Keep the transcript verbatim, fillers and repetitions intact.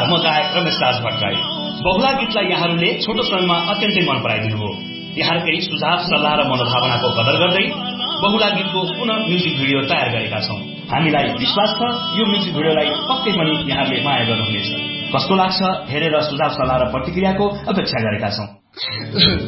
नमस्कार, म गायक रमेश राज भट्टराई। बहुला गीतलाई यहाँहरूले छोटो समयमा अत्यन्तै मन पराइदिनु हो। यहाँहरूकै सुझाव सल्लाह र मनोभावनाको कदर गर्दै बहुला गीतको पुनः म्युजिक भिडियो तयार गरेका छौं। हामीलाई विश्वास छ यो म्युजिक भिडियोलाई पक्कै पनि यहाँहरूले माया गर्नुहुनेछ। कस्तो लाग्छ हेरेर सुझाव सल्लाह र प्रतिक्रियाको अपेक्षा गरेका छौं।